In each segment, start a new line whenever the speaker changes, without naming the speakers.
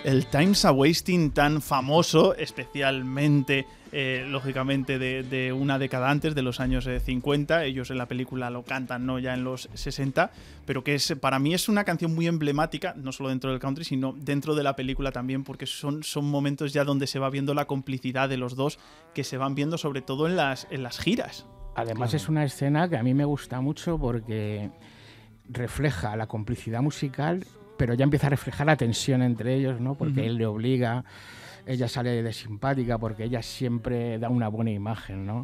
El Time's a Wasting tan famoso, especialmente, lógicamente, de una década antes, de los años 50. Ellos en la película lo cantan, ¿no?, ya en los 60, pero que para mí es una canción muy emblemática, no solo dentro del country, sino dentro de la película también, porque son momentos ya donde se va viendo la complicidad de los dos, que se van viendo sobre todo en las giras.
Además es una escena que a mí me gusta mucho porque refleja la complicidad musical, pero ya empieza a reflejar la tensión entre ellos, ¿no? Porque él le obliga, ella sale de simpática porque ella siempre da una buena imagen, ¿no?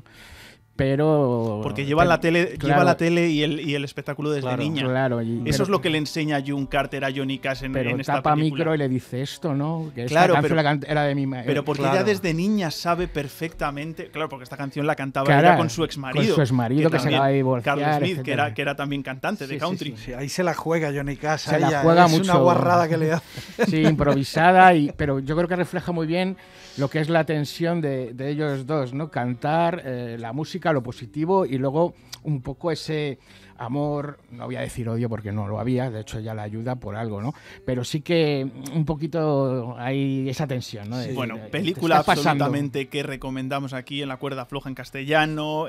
Pero
porque lleva la tele,
claro,
lleva la tele y el espectáculo desde niña.
Claro,
eso es lo que le enseña June Carter a Johnny Cash en esta película.
Pero tapa micro y le dice esto, ¿no? Que
claro,
esta canción era de mi madre.
Pero porque ella desde niña sabe perfectamente, claro, porque esta canción la cantaba ella con su exmarido.
Con su exmarido que se acaba de divorciar.
Carlos Smith, que era también cantante de country.
Sí, ahí se la juega Johnny Cash.
Se la juega mucho.
Es una guarrada que le hace.
Sí, improvisada, pero yo creo que refleja muy bien lo que es la tensión de ellos dos, ¿no? Cantar, la música, lo positivo, y luego un poco ese amor, no voy a decir odio porque no lo había, de hecho ella la ayuda por algo, ¿no? Pero sí que un poquito hay esa tensión, ¿no?
Bueno, película absolutamente que recomendamos aquí en La cuerda floja en castellano,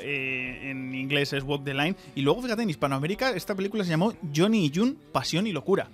en inglés es Walk the Line, y luego fíjate, en Hispanoamérica esta película se llamó Johnny y June, Pasión y Locura.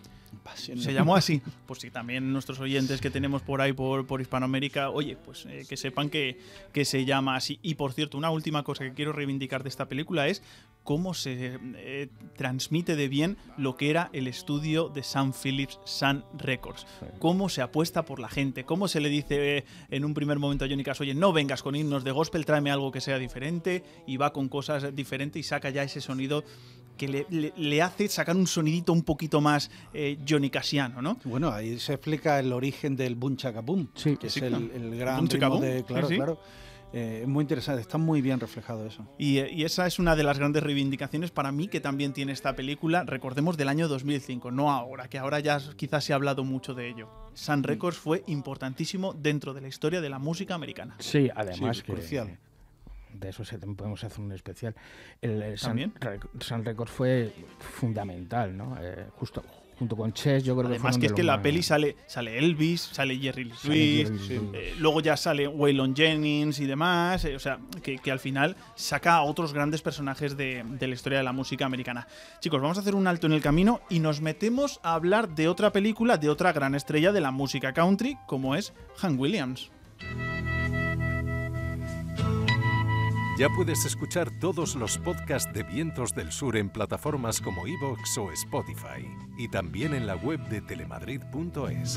Se llamó así. Pues sí, también nuestros oyentes que tenemos por ahí por Hispanoamérica, oye, pues que sepan que se llama así. Y por cierto, una última cosa que quiero reivindicar de esta película es cómo se transmite de bien lo que era el estudio de Sam Phillips, Sun Records. Cómo se apuesta por la gente, cómo se le dice en un primer momento a Johnny Cash, oye, no vengas con himnos de gospel, tráeme algo que sea diferente, y va con cosas diferentes y saca ya ese sonido que le hace sacar un sonidito un poquito más Johnny Cashiano, ¿no?
Bueno, ahí se explica el origen del Boom Chaka Boom, que es el gran ritmo de... Claro,
sí.
Claro. Es muy interesante, está muy bien reflejado eso.
Y esa es una de las grandes reivindicaciones para mí que también tiene esta película, recordemos, del año 2005, no ahora, que ahora ya quizás se ha hablado mucho de ello. Sun Records fue importantísimo dentro de la historia de la música americana.
Sí, además
sí, crucial.
De eso podemos hacer un especial. El Sun Records fue fundamental, ¿no? Justo junto con Chess, yo creo
además que es que en la peli sale Elvis, sale Jerry Lee Lewis, luego ya sale Waylon Jennings y demás, o sea, que al final saca a otros grandes personajes de la historia de la música americana. Chicos, vamos a hacer un alto en el camino y nos metemos a hablar de otra película, de otra gran estrella de la música country, como es Hank Williams.
Ya puedes escuchar todos los podcasts de Vientos del Sur en plataformas como iVoox o Spotify, y también en la web de telemadrid.es.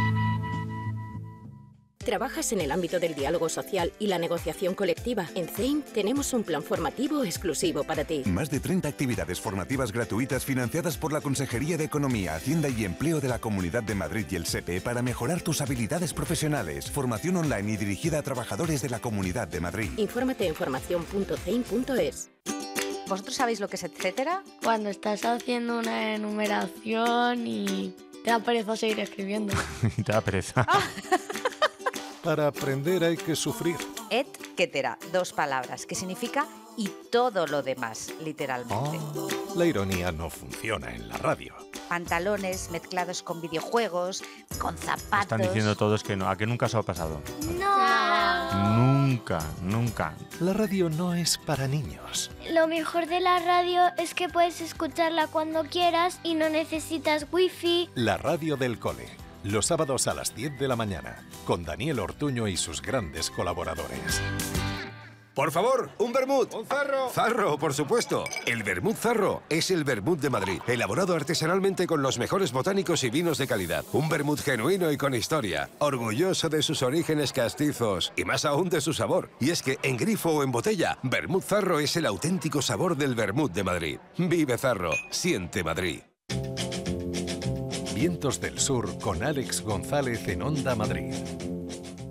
¿Trabajas en el ámbito del diálogo social y la negociación colectiva? En CEIM tenemos un plan formativo exclusivo para ti.
Más de 30 actividades formativas gratuitas financiadas por la Consejería de Economía, Hacienda y Empleo de la Comunidad de Madrid y el SEPE para mejorar tus habilidades profesionales. Formación online y dirigida a trabajadores de la Comunidad de Madrid.
Infórmate en formación.ceim.es.
¿Vosotros sabéis lo que es etcétera?
Cuando estás haciendo una enumeración y te da pereza seguir escribiendo.
Te da pereza.
Para aprender hay que sufrir.
Etcétera, 2 palabras, que significa y todo lo demás, literalmente.
La ironía no funciona en la radio.
Pantalones mezclados con videojuegos, con zapatos...
Están diciendo todos que no, a que nunca os ha pasado.
¡No!
Nunca.
La radio no es para niños.
Lo mejor de la radio es que puedes escucharla cuando quieras y no necesitas wifi.
La radio del cole. Los sábados a las 10 de la mañana, con Daniel Ortuño y sus grandes colaboradores.
Por favor, un vermut. ¡Un zarro! Zarro, por supuesto. El vermut Zarro es el vermut de Madrid, elaborado artesanalmente con los mejores botánicos y vinos de calidad. Un vermut genuino y con historia, orgulloso de sus orígenes castizos y más aún de su sabor. Y es que en grifo o en botella, vermut Zarro es el auténtico sabor del vermut de Madrid. Vive Zarro, siente Madrid.
Vientos del Sur con Alex González en Onda Madrid.